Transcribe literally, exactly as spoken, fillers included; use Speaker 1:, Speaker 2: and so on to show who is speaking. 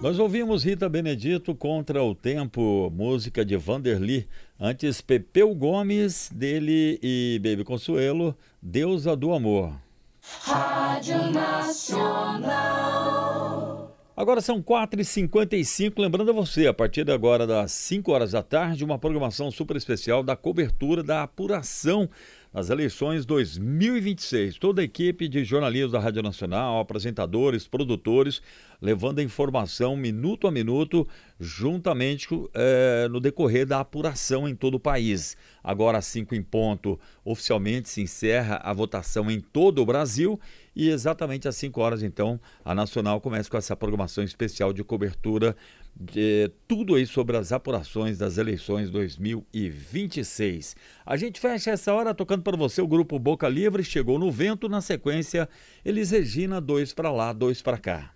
Speaker 1: Nós ouvimos Rita Benedito Contra o Tempo, música de Vanderly. Antes, Pepeu Gomes, dele e Baby Consuelo, Deusa do Amor.
Speaker 2: Rádio Nacional.
Speaker 1: Agora são quatro e cinquenta e cinco, lembrando a você, a partir de agora das cinco horas da tarde, uma programação super especial da cobertura da apuração das eleições dois mil e vinte e seis. Toda a equipe de jornalismo da Rádio Nacional, apresentadores, produtores, levando a informação minuto a minuto, juntamente é, no decorrer da apuração em todo o país. Agora às cinco em ponto, oficialmente se encerra a votação em todo o Brasil e exatamente às cinco horas, então, a Nacional começa com essa programação especial de cobertura de tudo aí sobre as apurações das eleições dois mil e vinte e seis. A gente fecha essa hora tocando para você o grupo Boca Livre, Chegou no Vento, na sequência Elis Regina, dois para lá, dois para cá.